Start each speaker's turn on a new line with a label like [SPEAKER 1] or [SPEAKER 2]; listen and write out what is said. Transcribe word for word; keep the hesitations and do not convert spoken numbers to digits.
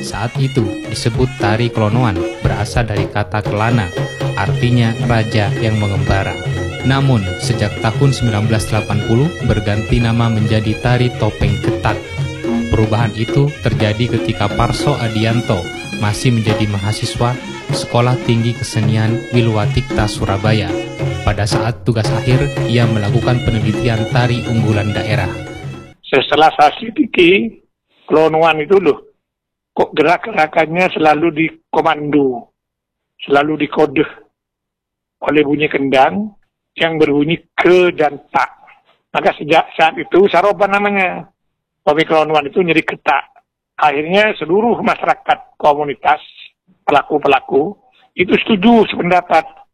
[SPEAKER 1] Saat itu disebut tari Klonoan, berasal dari kata kelana, artinya raja yang mengembara. Namun, sejak tahun sembilan belas delapan puluh berganti nama menjadi tari topeng ketat. Perubahan itu terjadi ketika Parso Adianto masih menjadi mahasiswa Sekolah Tinggi Kesenian Wilwatikta Surabaya. Pada saat tugas akhir, ia melakukan penelitian tari unggulan daerah.
[SPEAKER 2] Setelah saya selidiki, Klonoan itu loh, kok gerak-gerakannya selalu dikomando, selalu dikode oleh bunyi kendang yang berbunyi ke dan tak. Maka sejak saat itu Saroba namanya. Topi Klonoan itu jadi ketak. Akhirnya seluruh masyarakat komunitas, pelaku-pelaku, itu setuju sependapat